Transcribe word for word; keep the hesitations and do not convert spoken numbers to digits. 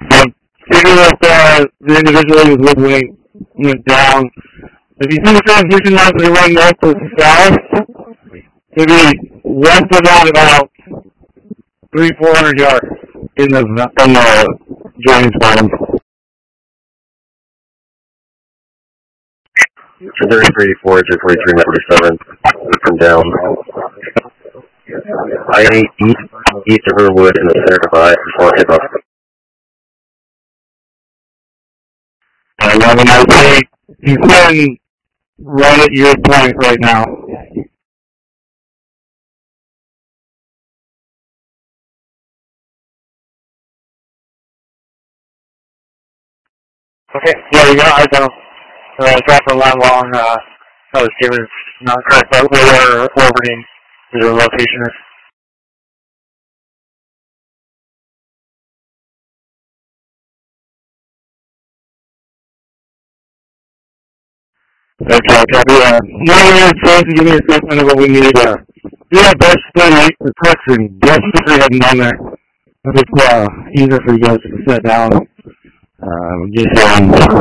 So, figure that uh, the individual whose wood weight went down. If you see the transmission lines that are running north to south, maybe west of that about three, four hundred yards in the in the drainage bottom. thirty-three eighty-four, J forty-three forty-seven, come down. I eight east, east of Herwood in the center of I, before hit off. eleven oh eight, you can right at your point right now. Okay, yeah, we got eyes on uh, drop the line long. Uh, that was given not correct, but we were orbiting the location is. Okay, copy. Uh, no, you're supposed to give me a statement of what we need. Uh, yeah, best thing, the question, desperately heading on there. If it's uh, easier for you guys to sit down, uh, get you on.